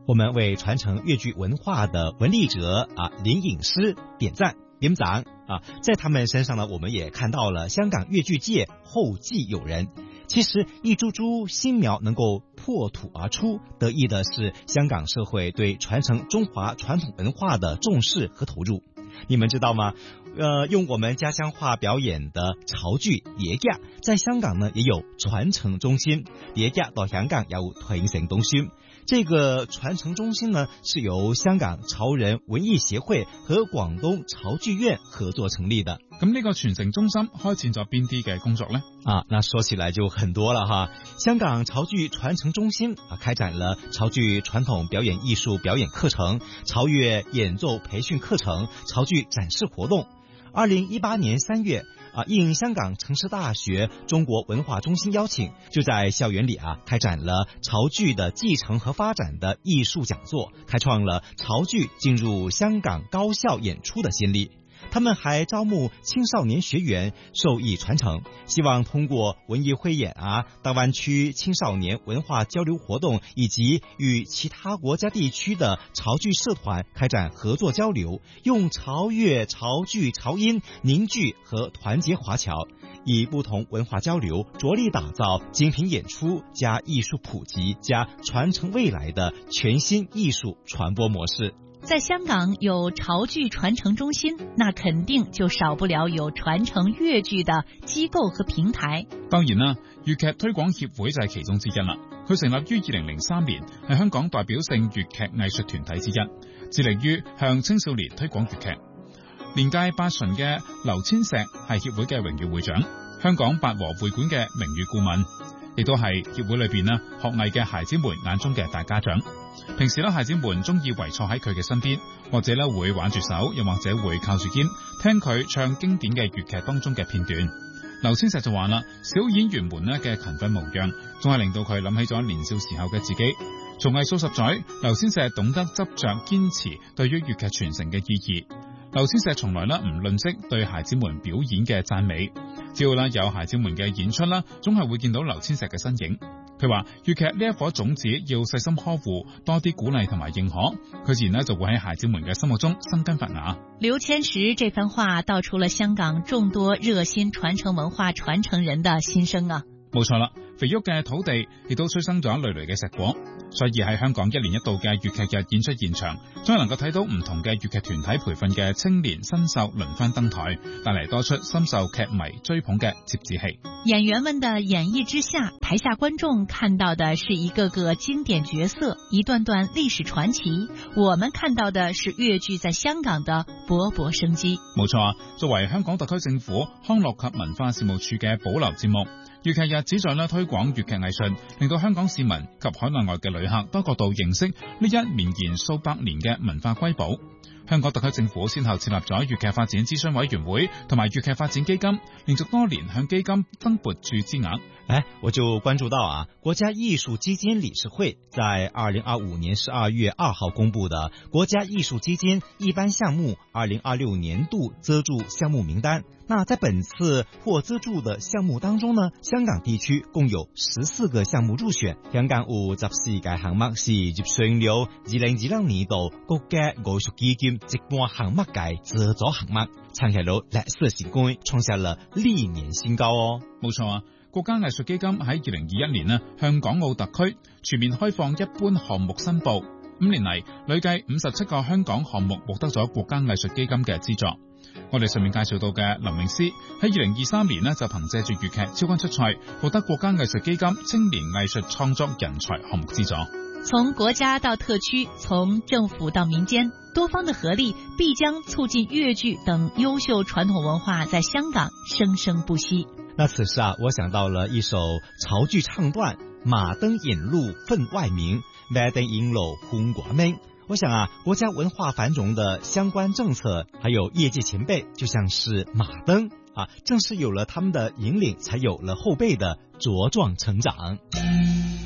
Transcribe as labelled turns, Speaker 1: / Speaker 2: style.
Speaker 1: 我们为传承粤剧文化的文历者林颖诗点赞点赞在他们身上呢，我们也看到了香港粤剧界后继有人。其实一株株新苗能够破土而出，得益的是香港社会对传承中华传统文化的重视和投入。你们知道吗？用我们家乡话表演的潮劇野家，在香港呢也有傳承中心，野家到香港有傳承中心。這個傳承中心呢是由香港潮人文藝協會和廣東潮劇院合作成立的。
Speaker 2: 咁呢個傳承中心開展咗邊啲嘅工作呢？
Speaker 1: 那說起來就很多了哈。香港潮劇傳承中心開展了潮劇傳統表演藝術表演課程、潮樂演奏培訓課程、潮劇展示活動。2018年3月應香港城市大學中國文化中心邀請，就在校園裏開展了潮劇的繼承和發展的藝術講座，開創了潮劇進入香港高校演出的先例。他們還招募青少年學員受益傳承，希望通過文藝匯演大灣區青少年文化交流活動，以及與其他國家地區的潮劇社團開展合作交流，用潮樂、潮劇、潮音凝聚和團結華僑，以不同文化交流着力打造精品演出加藝術普及加傳承未來的全新藝術傳播模式。
Speaker 3: 在香港有潮劇傳承中心，那肯定就少不了有傳承粵劇的機構和平台。
Speaker 2: 當然啦，粵劇推廣協會就係其中之一啦。佢成立於2003年，係香港代表性粵劇藝術團體之一，致力於向青少年推廣粵劇。年屆8旬嘅劉千石係協會嘅榮譽會長，香港八和會館嘅名譽顧問，亦都係協會裏邊學藝嘅孩子們眼中嘅大家長。平時孩子們中意圍坐喺佢嘅身邊，或者會挽住手，又或者會靠住肩聽佢唱經典嘅粵劇當中嘅片段。劉千石就話啦，小演員們嘅勤奮模樣，仲係令到佢諗起咗年少時候嘅自己。從藝數十載，劉千石懂得執着堅持對於粵劇傳承嘅意義。劉千石從來唔吝嗇對孩子們表演嘅讚美，只要有孩子們嘅演出總係會見到劉千石嘅身影。佢話粵劇呢一顆種子要細心呵護，多啲鼓勵同埋認可，佢自然就會喺孩子們嘅心目中生根發芽。
Speaker 3: 劉千石這番話道出了香港眾多熱心傳承文化傳承人的心聲啊！
Speaker 2: 冇錯啦，肥沃嘅土地亦都催生咗累累嘅碩果，所以喺香港1年1度嘅粵劇日演出現場，將能夠睇到唔同嘅粵劇團體培訓嘅青年新秀輪番登台，帶嚟多出深受劇迷追捧嘅折子戲。
Speaker 3: 演員們的演繹之下，台下觀眾看到的是一個個經典角色，一段段歷史傳奇，我們看到的是粵劇在香港的勃勃生機。
Speaker 2: 冇錯啊，作為香港特區政府康樂及文化事務處嘅保留節目，粵劇日旨在推廣粵劇藝術，令到香港市民及海內外嘅旅客多角度認識呢一綿延數百年嘅文化瑰寶。香港特區政府先後設立咗粵劇發展諮詢委員會同埋粵劇發展基金，連續多年向基金增撥注資額。
Speaker 1: 我就關注到國家藝術基金理事會在2025年12月2號公布的國家藝術基金一般項目2026年度資助項目名單。那在本次獲資助的項目當中呢，香港地區共有14個項目入選。香港有14個項目是入選了2026年度國家藝術基金一般項目嘅資助項目，創下了歷史成績，創下了歷年新高哦。
Speaker 2: 冇錯啊，國家藝術基金喺2021年向港澳特區全面開放一般項目申報，5年嚟累計57個香港項目獲得咗國家藝術基金嘅資助。我哋上面介紹到嘅林詠詩喺2023年就憑借住粵劇超級出賽，獲得國家藝術基金青年藝術創作人才項目資助。
Speaker 3: 從國家到特區，從政府到民間，多方的合力必將促進粵劇等優秀傳統文化在香港生生不息。
Speaker 1: 那此時我想到了一首潮劇唱段，馬燈引路分外明，馬燈引路紅掛名。我想國家文化繁榮的相關政策，還有業界前輩，就像是馬燈正是有了他們的引領，才有了後輩的茁壯成長。